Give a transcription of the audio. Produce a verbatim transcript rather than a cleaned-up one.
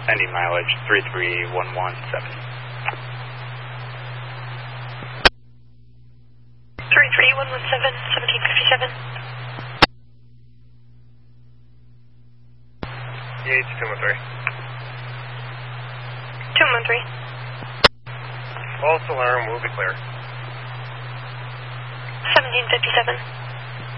Sending mileage three three one one seven. three three one one seven, seventeen fifty-seven. E H two one three. two one three. False alarm will be clear. seventeen fifty-seven.